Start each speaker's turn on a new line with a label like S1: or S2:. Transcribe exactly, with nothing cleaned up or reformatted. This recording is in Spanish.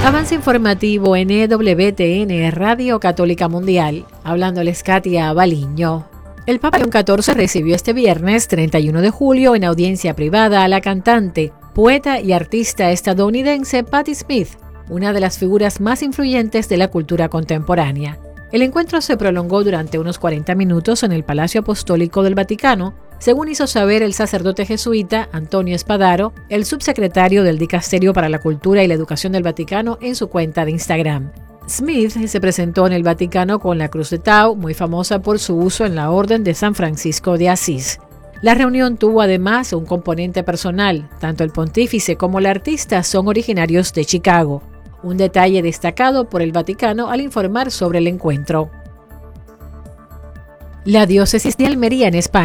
S1: Avance informativo en E W T N Radio Católica Mundial. Hablándoles Katia Baliño. El Papa León catorce recibió este viernes treinta y uno de julio en audiencia privada a la cantante, poeta y artista estadounidense Patti Smith, una de las figuras más influyentes de la cultura contemporánea. El encuentro se prolongó durante unos cuarenta minutos en el Palacio Apostólico del Vaticano, según hizo saber el sacerdote jesuita Antonio Spadaro, el subsecretario del Dicasterio para la Cultura y la Educación del Vaticano, en su cuenta de Instagram. Smith se presentó en el Vaticano con la Cruz de Tau, muy famosa por su uso en la Orden de San Francisco de Asís. La reunión tuvo además un componente personal. Tanto el pontífice como la artista son originarios de Chicago. Un detalle destacado por el Vaticano al informar sobre el encuentro. La diócesis de Almería en España